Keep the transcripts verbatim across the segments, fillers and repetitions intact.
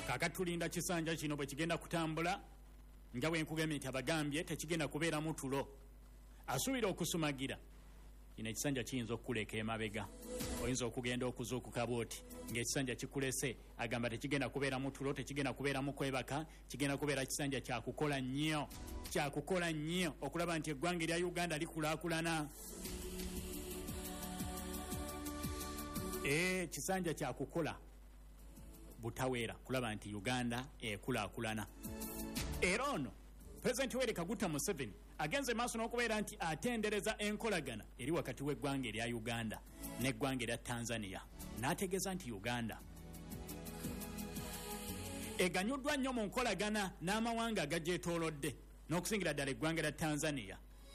kakatulinda kisanja kino bwe kigenda kutambula nga bwe nkugambye nti abagambye tekigenda kubeera mutulo asuubira okusumagira kino ekisanja kiyinza okukuleka emabega oyinza okugenda okuzuukuka bwoti ng'ekisanja kikulese agamba tekigenda kubeera mutulo tekigenda kubeera mukwebaka kigenda kubeera kisanja kyakukola nnyo kyakukola nnyo okulaba nti eggwanga erya Uganda likulaakulana ee kisanja kyakukola butaweera kulaba nti Uganda ekulaakulana era ono President Yoweri Kaguta Museveni agenze maaso n'okubeera nti atendereza enkolagana eri wakati w'eggwanga erya Uganda n'eggwanga erya Tanzania n'ategeeza nti Uganda eganyuddwa nnyo mu nkolagana n'amawanga agagyetoolodde n'okusingira ddala eggwanga erya Tanzania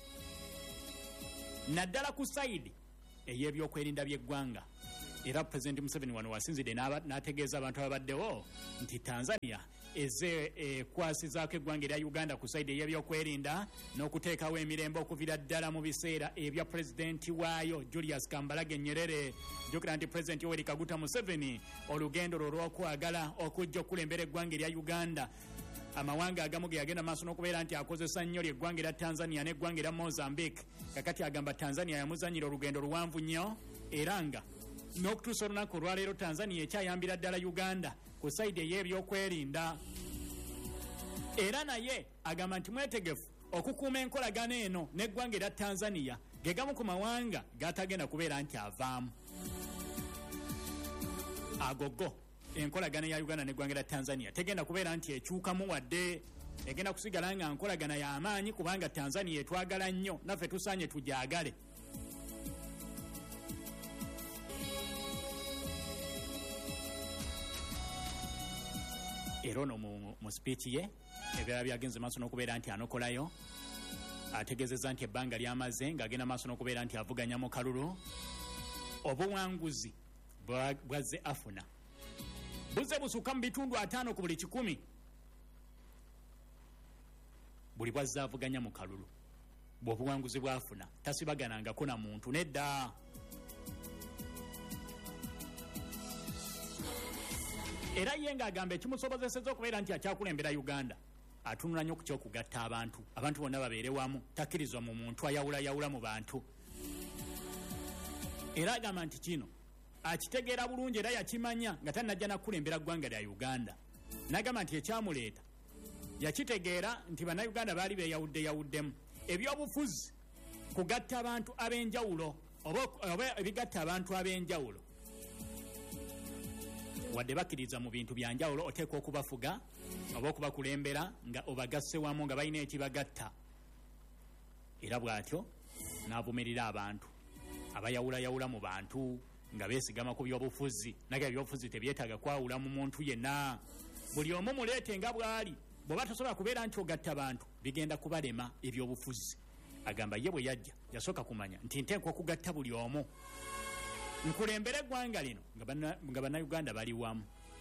naddala ku sayidi ey'ebyokwerinda by'eggwanga era President Museveni wano wasinzidde n'ategeeza abantu ababaddewo nti Tanzania eze ekwasizaako eggwanga erya Uganda ku sayidi ey'ebyokwerinda n'okuteekawo emirembe okuvira ddala mu biseera ebya pulezidenti waayo Julius Kambarage Nyerere jjukira nti President Yoweri Kaguta Museveni olugendo lwo lw'okwagala okujja okulembera eggwanga erya Uganda amawanga agamu ge yagenda maaso n'okubeera nti akozesa nnyo ly'eggwanga erya Tanzania n'eggwanga erya Mozambique kakati agamba Tanzania yamuzanyira olugendo luwanvu nnyo era nga n'okutuusa olunaku olwaleero Tanzania ekyayambira ddala Uganda ku sayidi ey'ebyokwerinda era naye agamba nti mwetegefu okukuuma enkolagana eno n'eggwanga erya Tanzania ge gamu ku mawanga gatagenda kubeera nti avaamu agogo enkolagana ya Uganda n'eggwanga erya Tanzania tegenda kubeera nti ekyukamu wadde egenda kusigala nga nkolagana ya amaanyi kubanga Tanzania etwagala nnyo naffe tusaanye tujagale era ono mu, mu speech ye ebirala byagenze maaso n'okubeera nti anokolayo ategeezezza nti ebbanga lyamaze ng'agenda maaso n'okubeera nti avuganya mu kalulu obuwanguzi bwazze afuna buzze busukka mu bitundu ataano ku buli kikumi buli bwazze avuganya mu kalulu bw'obuwanguzi bwafuna tasibaganangako na muntu nedda era ye ng'agamba ekimusobozesezza okubeera nti akyakulembera Uganda atunula nnyo ku ky'okugatta abantu abantu bonna babeere wamu takkirizwa mu muntu ayawulayawula mu bantu era agamba nti kino akitegeera bulungi era yakimanya nga tannajja nakulembera ggwanga lya Uganda n'agamba nti ekyamuleeta yakitegeera nti bannayuganda baali beeyawudde yawuddemu ebyobufuzi kugatta abantu ab'enjawulo oba ebigatta abantu ab'enjawulo wadde bakkiriza mu bintu byanjawulo oteekwa okubafuga oba okubakulembera nga obagasse wamu nga balina ekibagatta era bw'atyo n'avumirira abantu abayawulayawula mu bantu nga beesigama ku byobufuzi naga ebyobufuzi tebyetaaga kwawula mu muntu yenna buli omu muleete nga bw'ali bw'oba tosobola kubeera nti ogatta abantu bigenda kubalema ebyobufuzi agamba ye bwe yajja yasooka kumanya nti nteekwa okugatta buli omu nkulembera eggwanga lino nga bannayuganda bali wamu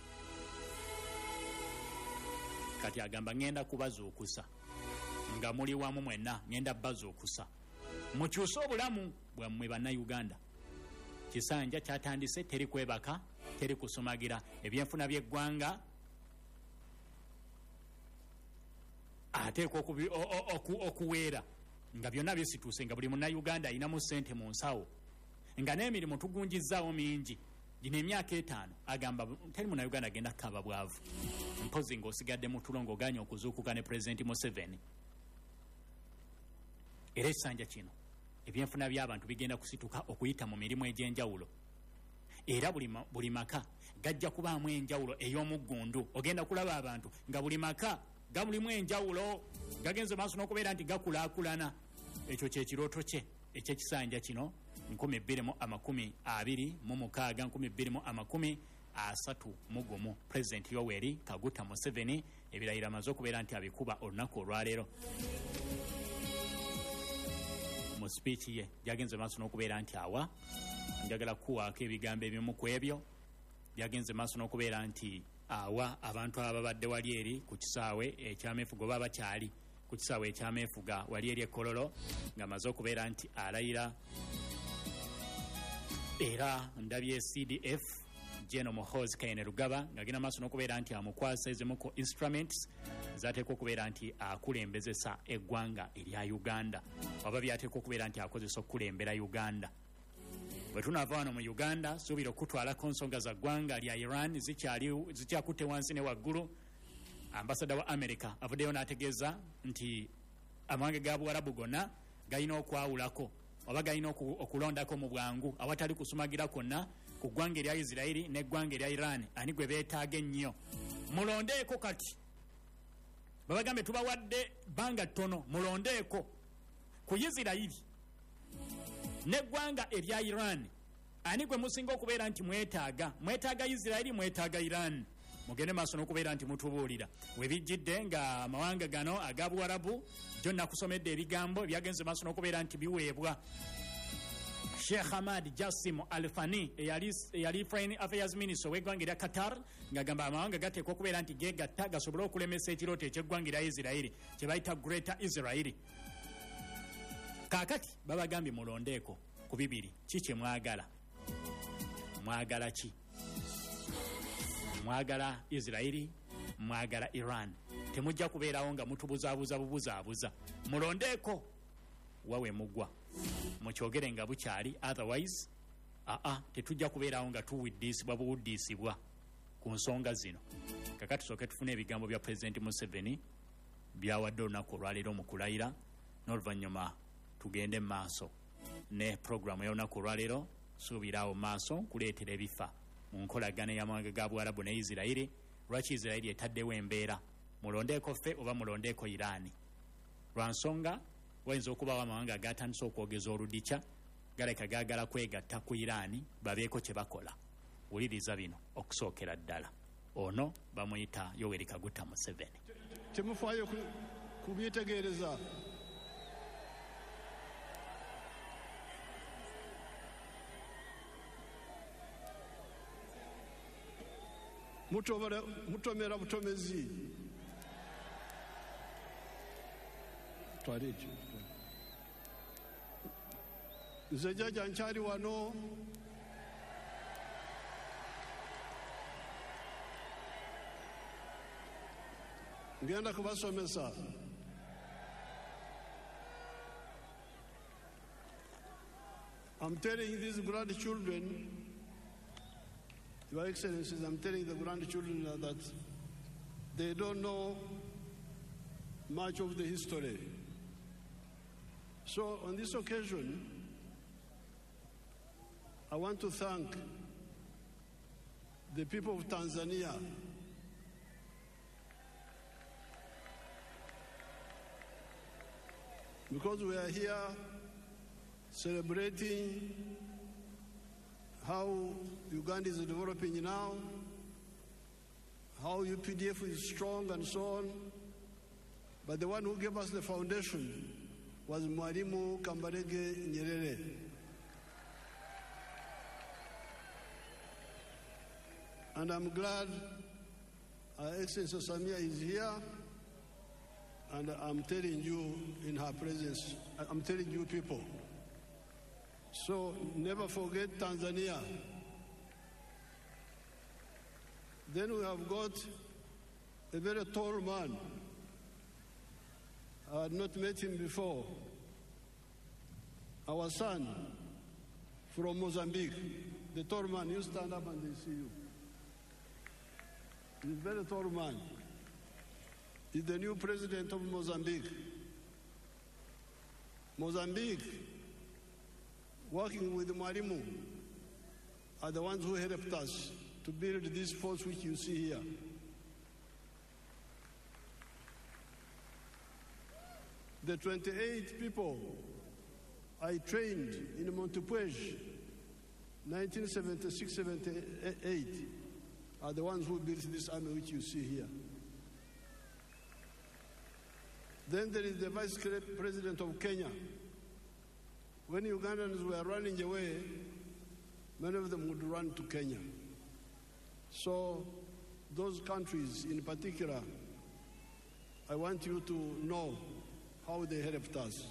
kati agamba ngenda kubazuukusa nga muli wamu mwenna ngenda bazuukusa mukyuse obulamu bwammwe bannayuganda kisanja kyatandise teri kwebaka teri kusumagira ebyenfuna by'eggwanga ateekwa okuweera nga byonna bisituuse nga buli munnayuganda alinamu ssente mu nsawo nga n'emirimu tugunjizzaawo mingi gino emyaka etaano agamba teri munnayuganda agenda kukaba bwavu mpozi ng'osigadde mu tulo ng'oganya okuzuukuka ne Pulezidenti Museveni era ekisanja kino ebyenfuna by'abantu bigenda kusituka okuyita mu mirimu egy'enjawulo era buli, ma, buli maka gajja kubaamu enjawulo ey'omuggundu ogenda kulaba abantu nga buli maka gamulimu enjawulo gagenze maaso n'okubeera nti gakulaakulana ekyo kyekirooto kye ekyekisanja kino nkumi bbiri mu amakumi abiri mu mukaaga nkumi bbiri mu amakumi asatu mu gumu Pulezidenti Yoweri Kaguta Museveni ebirayiro amaze okubeera nti abikuba olunaku olwaleero mu speech ye yagenze maaso n'okubeera nti awa njagala kuwaako ebigambo ebimu ku ebyo yagenze maaso n'okubeera nti awa abantu ababadde wali eri ku kisaawe ekyameefuga oba bakyali ku kisaawe ekyameefuga wali eri ekkololo ng'amaze okubeera nti alayira era ndabye C D F General Muhoozi Kainerugaba ng'agenda maaso n'okubeera nti amukwasa ezimu ku instruments zateekwa okubeera nti akulembezesa eggwanga erya Uganda oba byateekwa okubeera nti akozesa okukulembera Uganda. Bwe tunaava wano mu Uganda suubira okutwalako nsonga za ggwanga lya Iran zikyakutte wansi ne waggulu. Ambasada wa America avuddeyo n'ategeeza nti amawanga ga Buwarabu gonna galina okwawulako oba galina okulondako mu bwangu awatali kusumagira kwonna ku ggwanga erya Isirairi n'eggwanga erya Iran ani gwe beetaaga ennyo. Mulondeeko kati babagambe tubawadde bbanga ttono mulondeeko ku Isirairi n'eggwanga erya Iran ani gwe musinga okubeera nti mwetaaga mwetaaga Isirairi mwetaaga Iran. Mugende maaso n'okubeera nti mutubuulira webijjidde nga amawanga gano aga Buwarabu jo nakusomedde ebigambo ebyagenze maaso n'okubeera nti biweebwa Sheikh Hamad Jassim Al-Thani eyali Foreign Affairs Minister w'eggwanga erya Qatar ng'agamba amawanga gateekwa okubeera nti geegatta gasobole okulemesa ekirooto eky'eggwanga erya Isirairi kye bayita Greater Israeli. Kaakati babagambye mulondeeko ku bibiri ki kye mwagala mwagala ki? Mwagala Isirairi mwagala Iran? Temujja kubeerawo nga mutubuzaabuza bubuzaabuza. Mulondeeko wawe mugwa mukyogere nga bukyali, otherwise aa tetujja kubeerawo nga tuwuddiisibwa buwuddiisibwa ku nsonga zino. Kakati tusooke tufune ebigambo bya President Museveni byawadde olunaku olwaleero mu kulayira n'oluvannyuma tugende mu maaso ne programu y'olunaku olwaleero. Suubiraawo maaso kuleetera ebifa mu nkolagana y'amawanga ga Buwarabu ne Isirairi. Lwaki Isirairi etaddewo embeera mulondeeko ffe oba mulondeeko Iraani? Lwa nsonga wayinza okubaawo amawanga agatandise okwogeza oludikya galeka gaagala kwegatta ku Iraani babeeko kye bakola. Wuliriza bino okusookera ddala. Ono bamuyita Yoweri Kaguta Museveni. Temufaayo kubyetegereza. Mutomera butomezi. Twalije. Nze jjajja nkyali wano ngenda kubasomesa. I'm telling these grandchildren, Your Excellencies, I'm telling the grandchildren that they don't know much of the history. So on this occasion, I want to thank the people of Tanzania because we are here celebrating how Uganda is developing now, how U P D F is strong and so on. But the one who gave us the foundation was Mwalimu Kambarage Nyerere. And I'm glad Our Excellency Samia is here, and I'm telling you in her presence, I'm telling you people. So never forget Tanzania. Then we have got a very tall man. I had not met him before. Our son from Mozambique, the tall man, you stand up and they see you. He's a very tall man. He's the new president of Mozambique. Mozambique, working with Mwalimu, are the ones who helped us to build this force which you see here. The twenty-eight people I trained in Montepuez, nineteen seventy-six seventy-eight, are the ones who built this army which you see here. Then there is the Vice President of Kenya. When Ugandans were running away, many of them would run to Kenya. So those countries in particular, I want you to know how they helped us.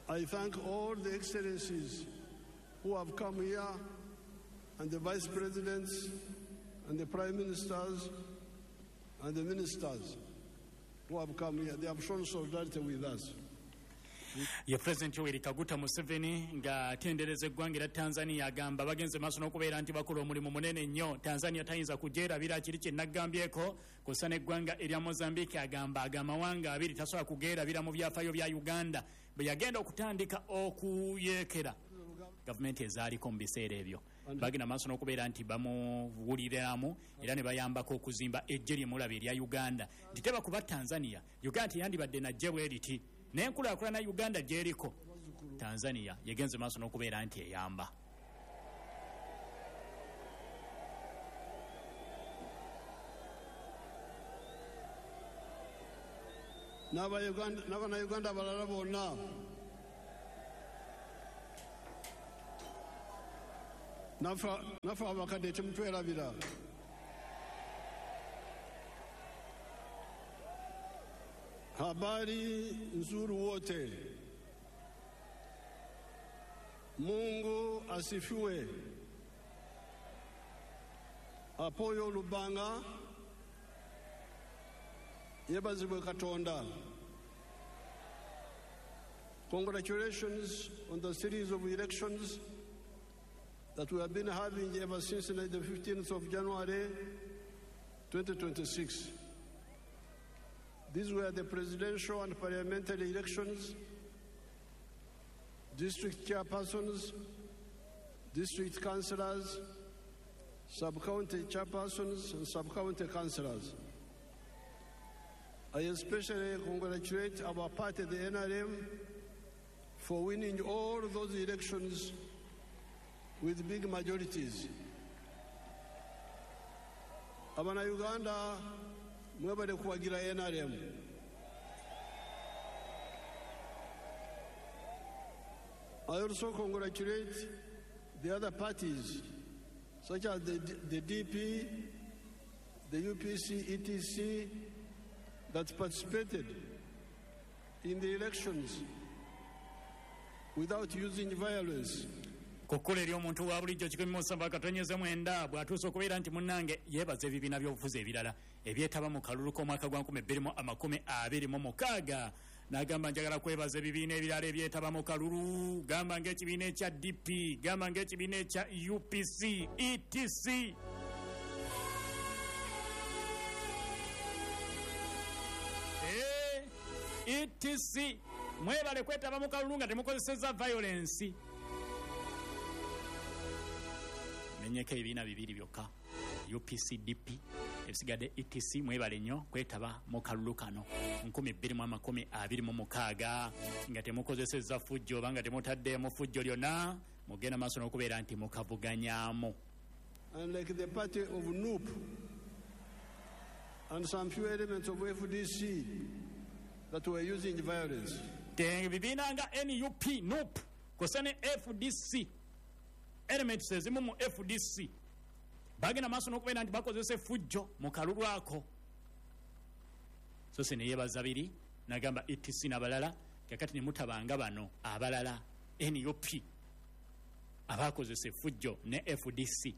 I thank all the excellencies who have come here, and the vice presidents, and the prime ministers, and the ministers who have come here. They have shown solidarity with us. Ye President Yoweri Kaguta Museveni nga atendereza eggwanga erya Tanzania agamba bagenze maaso n'okubeera nti bakola omulimu munene nnyo. Tanzania tayinza kujeerabira kiri kye naggambyeko kussa n'eggwanga erya Mozambique agamba agamawanga abiri tasobola kugeerabira mu byafaayo bya Uganda bwe yagenda okutandika okuyeekera gavumenti ezaaliko mu biseera ebyo. Bagenda maaso n'okubeera nti bamuwuliriramu era ne bayambako okuzimba eggye ly'emulaba erya Uganda nti teba kuba Tanzania Uganda teyandibadde najje bwe riti n'enkulaakulana Uganda gy'eriko Tanzania yegenze maaso n'okubeera nti eyamba. n'Abannayuganda abalala bonna naffe abakadde temutwerabira. Habari nzuri wote. Mungu asifiwe. Apoyo Lubanga yebazibwe Katonda. Congratulations on the series of elections that we have been having ever since the fifteenth of January twenty twenty-six. These were the presidential and parliamentary elections, district chairpersons, district councillors, sub-county chairpersons, and sub-county councillors. I especially congratulate our party, the N R M, for winning all those elections with big majorities. Abannayuganda mwebale kuwagira N R M. I also congratulate the other parties, such as the, the D P, the U P C, E T C, that participated in the elections without using violence. Kukola eri omuntu wa bulijjo kikumi mu nsamba akatonyeze mwenda bw'atuusa okubeera nti munnange yeebaza ebibiina by'obufuzi ebirala ebyetaba mu kalulu k'omwaka gwa nkumi bbiri mu amakumi abiri mu mukaaga n'agamba njagala kwebaza ebibiina ebirala ebyetaba mu kalulu gamba ng'ekibiina ekya D P gamba ng'ekibiina ekya U P C E T C E T C mwebale kwetaba mu kalulu nga temukozeseza violence. Menyeko ebibiina bibiri byokka U P C D P ebisigadde E T C mwebale nnyo kwetaba mu kalulu kano nkumi bbiri mu amakumi abiri mu mukaaga nga temukozeseza fujjo oba nga temutaddeemu fujjo lyonna mugenda maaso n'okubeera nti mukavuganyaamu. And like the party of N U P and some few elements of F D C that were using violence. Ebibiina nga N U P, N U P kw'ossa ne F D C elements ezimu mu F D C bagenda maaso n'okubeera nti bakozesa fujjo mu kalulu ako. So se ne yeebaza biri n'agamba E T C n'abalala kakati ne mutabanga bano abalala N U P abakozesa fujjo ne F D C.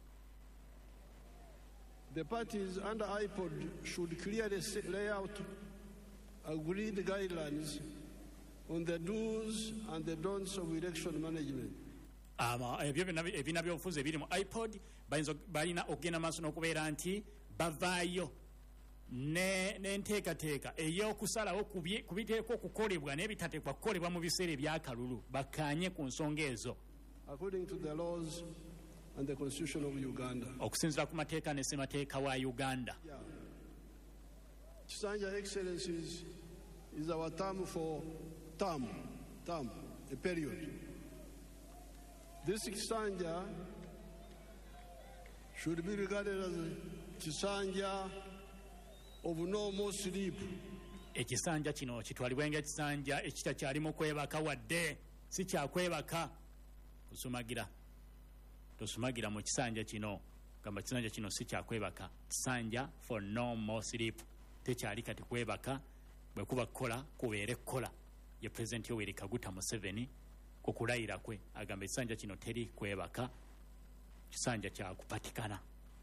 The parties under I P O D should clearly lay out agreed guidelines on the do's and the don'ts of election management. Ebibiina by'obufuzi ebiri mu I P O D balina okugenda maaso n'okubeera nti bavaayo n'enteekateeka ey'okusalawo ku biteekwa okukolebwa n'ebitateekwa kukolebwa mu biseera ebyakalulu bakkaanye ku nsonga ezo. According to the laws and the Constitution of Uganda. Okusinziira ku mateeka ne ssemateeka wa Uganda. Yeah. Kisanja Excellencies is our term for term, term, a period. This Kisanja should be regarded as a Kisanja of no more sleep. Ekisanja kino kitwalibwenga ekisanja ekitakyalimu kwebaka wadde si kyakwebaka kusumagira tosumagira mu kisanja kino gamba kisanja kino si kyakwebaka kisanja for no more sleep tekyali kati kwebaka bwe kuba kukola kubeere kukola ye President Yoweri Kaguta Museveni ku kulayira kwe agamba ekisanja kino teri kwebaka, kisanja kya kupatikana.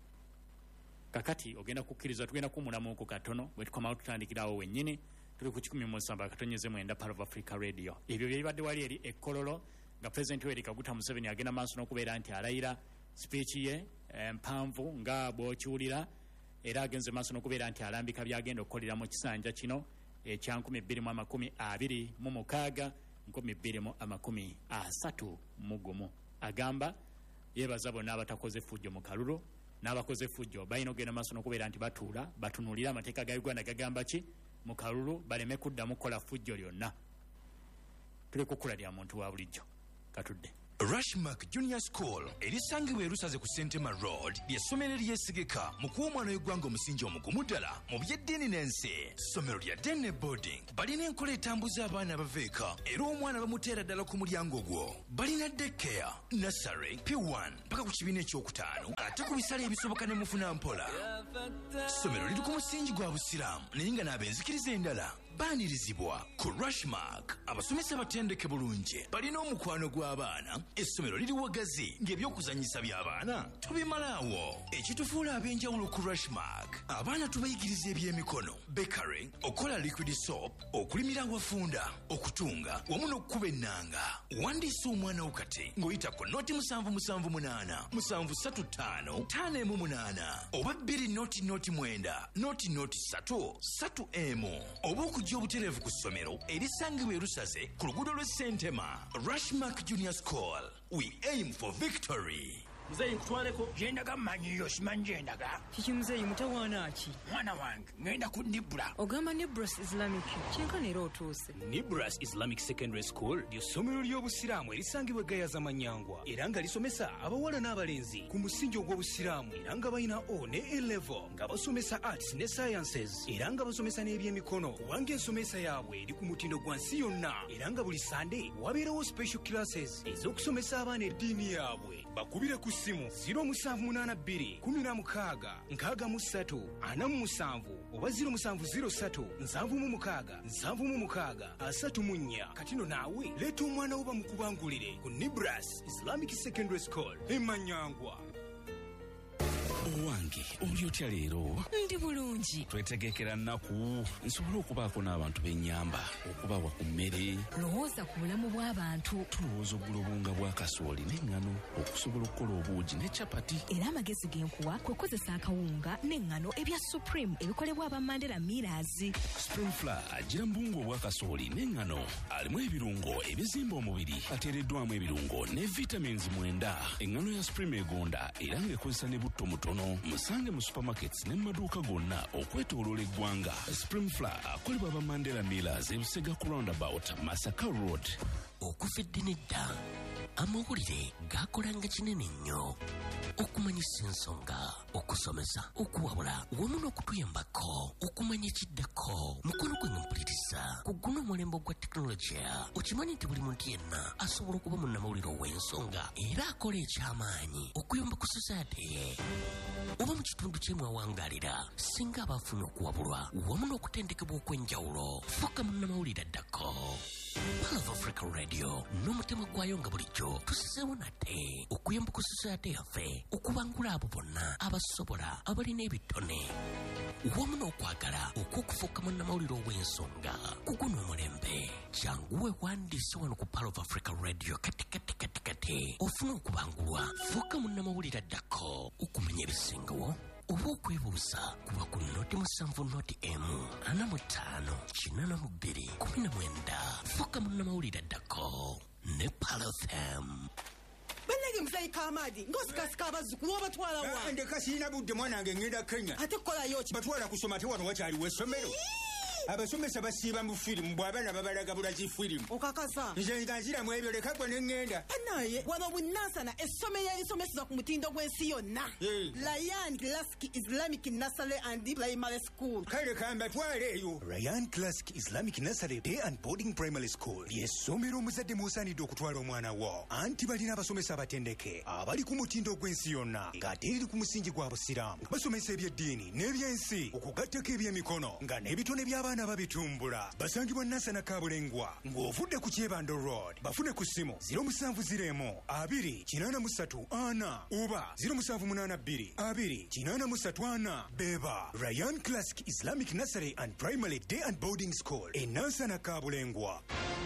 Kakati ogenda kukkiriza tugenda kumulamuko katono bwe tukomawo tutandikirawo wennyini tuli ku kikumi mu nsamba akatonyeze mwenda Part of Africa Radio. Ebyo byebadde wali eri ekkololo nga President Yoweri Kaguta Museveni agenda maaso n'okubeera nti alayira speech ye empanvu nga bw'okiwulira, era agenze maaso n'okubeera nti alambika byagenda okukolera mu kisanja kino ekya nkumi bbiri mu amakumi abiri mu mukaaga nkumi bbiri mu amakumi asatu mu gumu. Agamba yeebaza bonna abatakoze fujjo mu kalulu n'abakoze fujjo balina ogenda maaso n'okubeera nti batuula batunuulira amateeka ga Uganda gagamba ki mu kalulu baleme kuddamu kukola fujjo lyonna. Tuli kukula lya muntu wa bulijjo. Katudde. Rushmark Junior School erisangibwa erusaze ku Sentema Road ly'essomero eryesigika mu kuwa omwana w'eggwanga omusingi omugumu ddala mu by'eddiini n'ensi. Ssomero lya Dene Boarding balina enkola etambuza abaana abaveeka era omwana bamuteera ddala ku mulyango gwo. Balina daycare, nursery, P one mpaka ku kibiina ekyokutaano ate ku bisale ebisoboka ne mufuna mpola. Ssomero liri ku musingi gwa busiraamu naye nga n'abenzikiriza endala baanirizibwa ku Rushmark. Abasomesa batendeke bulungi balina omukwano gw'abaana. Essomero liri wagazi ng'ebyokuzanyisa by'abaana tubimalaawo. Ekitufuula ab'enjawulo ku Rushmark, abaana tubayigiriza ebyemikono, bakery, okola liquid soap, okulimira awafunda, okutunga wamu n'okukuba ennanga. Wandiisa omwana wo kati ng'oyita ku noti musanvu musanvu munaana musanvu ssatu ttaano ttaano emu munaana oba bbiri noti noti mwenda noti noti ssatu ssatu emu oba okujja obutereevu ku ssomero erisangibwa erusaze ku luguudo lw'e Sentema. Rushmark Junior School, we aim for victory. Mzee nkutwaleko jendaga manyiyo simanyi jendaga. Kiki mzee mutawaana ki? Mwana wange ngenda ku Nibra. Ogamba Nibras Islamic. Kyenkana era otuuse. Nibras Islamic Secondary School ly'essomero ly'obusiraamu erisangibwa Gayaza Manyangwa era nga lisomesa abawala n'abalenzi ku musingi ogw'obusiraamu era nga balina O ne A level nga basomesa arts ne sciences era nga basomesa n'ebyemikono kubanga ensomesa yaabwe eri ku mutindo gwa nsi yonna era nga buli Sunday wabeerawo special classes ez'okusomesa abaana eddiini yaabwe. Bakubire ku simu zero musanvu munaana bbiri kumi na mukaaga nkaaga mu ssatu ana mu musanvu oba zero musanvu zero ssatu nsanvu mu mukaaga nsanvu mu mukaaga asatu mu nnya. Katino naawe leeta omwana wo bamukubangulire ku Nibras Islamic Secondary School e Manyangwa. Owange oli otya leero? Ndi bulungi. Twetegekera nnaku nsobole okubaako n'abantu b'ennyamba okubawa ku mmere. Lowooza ku bulamu bw'abantu. Tulowooza oggula obunga bwa kasooli n'eŋŋano okusobola okukola obuugi ne capati. Era amagezi genkuwa kwe kozesa akawunga n'eŋŋano ebya Supreme ebikolebwa aba Mandela Millers. Spring Flour agira mbungu obwa kasooli n'eŋŋano alimu ebirungo ebizimba omubiri ateereddwamu ebirungo ne vitamins mwenda. Eŋŋano ya Supreme egonda era ng'ekozesa ne butto mutono. Musange mu supermarkets ne maduuka gonna okwetooloola eggwanga. Spring Flour akolebwa aba Mandela Millers e Busega ku roundabout Masaka Road. Okuva eddiini edda amawulire gaakolanga kinene nnyo okumanyisa ensonga, okusomesa, okuwabula wamu n'okutuyambako okumanya ekiddako. Mukono gwe mpuliriza ku guno omulembe gwa tekinologiya. Okimanyi nti buli muntu yenna asobola okuba munnamawulire ow'ensonga era akola eky'amaanyi okuyamba ku society ye oba mu kitundu kyemwawangaalira singa abafunye okuwabulwa wamu n'okutendekebwa okw'enjawulo. Fuuka munnamawulire addako. Part of Africa Radio n'omutima gwayo nga bulijjo tusizeewo nate okuyamba ku society yaffe okubangula abo bonna abasobola abalina ebitone wamu n'okwagala okw'okufuuka munnamawulire ow'ensonga ku guno omulembe. Kyanguwe wandiise wano ku Part of Africa Radio kati kati kati kati ofuna okubangulwa. Fuuka munnamawulire addako okumanya ebisingawo oba okwebuuza kuba ku noti musanvu noti emu ana mu ttaano kinaana mu bbiri kumi na mwenda. Fuuka munnamawulire addako ne Palafem. Bannage musayi Kamadi ng'osikasika abazzukulu obatwala wa? Ndeka sirina budde mwana wange ngenda Kenya. Ate kukolayo ki? Batwala kusoma te wano wakyaliwo essomero. Abasomesa basiiba mu firimu bw'abaana babalaga bulaki firimu. Okakasa. Nze nga nziramu ebyo leka gwe ne ŋŋenda. Naye wano bunansana essomero erisomeseza ku mutindo gw'ensi yonna. Ryan Classic Islamic Nursery and Primary School. Kale kambatwale eyo. Ryan Classic Islamic Nursery Day and Boarding Primary School ly'essomero omuzadde mw'osaanidde okutwala omwana wo. Anti balina abasomesa abatendeke abali ku mutindo gw'ensi yonna ng'ate eri ku musingi gwa busiraamu. Basomesa eby'eddiini n'ebyensi okugattako eby'emikono nga n'ebitone by'abaana abaana babitumbula basangibwa Nansana Kabulengwa ng'ovudde ku Kyebando Road bafune ku ssimu zero musanvu ziro emu abiri kinaana mu ssatu ana oba zero musanvu munaana bbiri abiri kinaana mu ssatu ana beba Ryan Classic Islamic Nursery and Primary Day and Boarding School e Nansana Kabulengwa.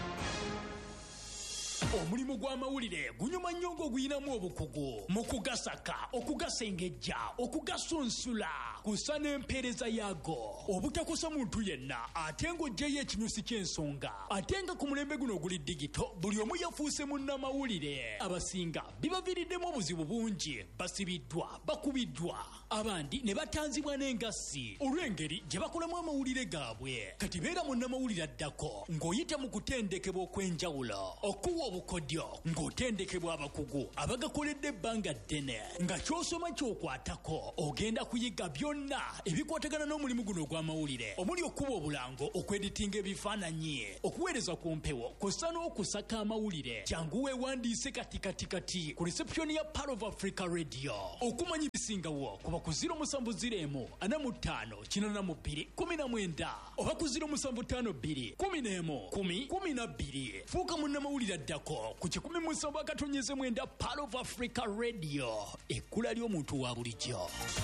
Omulimu gw'amawulire gunyuma nnyo ng'oguyinamu obukugu mu kugasaka okugasengejja okugasunsula kusa n'empeereza yaago obutakosa muntu yenna ate ng'oggyeyo ekinyusi ky'ensonga ate nga ku mulembe guno oguli digito buli omu yafuuse munnamawulire abasinga bibaviiriddemu obuzibu bungi basibiddwa bakubiddwa abandi ne batanzibwa n'engassi olw'engeri gye bakolamu amawulire gaabwe kati beera munnamawulire addako ng'oyita mu kutendekebwa okw'enjawulo okuwa obukodyo ng'otendekebwa abakugu abagakoledde ebbanga ddene nga ky'osoma ky'okwatako ogenda kuyiga byonna ebikwatagana n'omulimu guno ogw'amawulire omuli okuba obulango okweditinga ebifaananyi okuweereza ku mpewo kw'ossa n'okusaka amawulire jangu weewandiise katikatikati ku reception ya Pearl of Africa Radio okumanya ebisingawo kuba ku ziro musanvu ziro emu ana mu ttaano kinaana mu bbiri kumi na mwenda oba ku ziro musanvu ttaano bbiri kumi n'emu kumi kumi na bbiri fuuka munnamawulire addako ku kikumi musanvu akatonyeze mwenda Pearl of Africa Radio ekkula ly'omuntu wa bulijjo.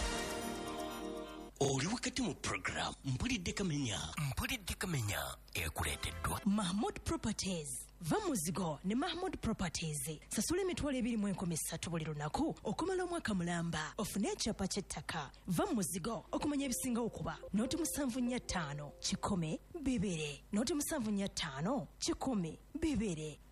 Oli wakati mu program mpulidde kamenya mpulidde kamenya ekuleeteddwa Mahmood Properties. Va muzigo ne Mahmood Properties. Sasula emitwalo ebiri mu enkumi ssatu buli lunaku okumala omwaka mulamba ofune ekyapa ky'ettaka. Va muzigo okumanya ebisinga okuba nooti musanvu nnya ttaano kikumi bibiri nooti musanvu nnya ttaano kikumi bibiri